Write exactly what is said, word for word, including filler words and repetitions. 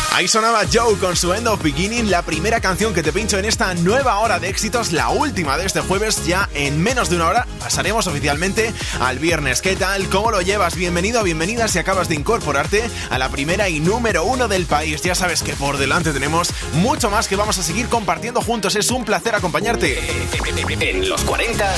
Ahí sonaba Joe con su End of Beginning, la primera canción que te pincho en esta nueva hora de éxitos, la última de este jueves. Ya en menos de una hora pasaremos oficialmente al viernes. ¿Qué tal? ¿Cómo lo llevas? Bienvenido o bienvenida si acabas de incorporarte a la primera y número uno del país. Ya sabes que por delante tenemos mucho más que vamos a seguir compartiendo juntos. Es un placer acompañarte. En los cuarenta,